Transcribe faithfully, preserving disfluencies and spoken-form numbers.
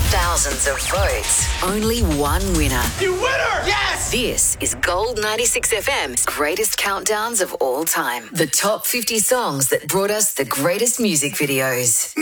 thousands of votes, only one winner. You winner! Yes! This is Gold ninety-six F M's greatest countdowns of all time. The top fifty songs that brought us the greatest music videos.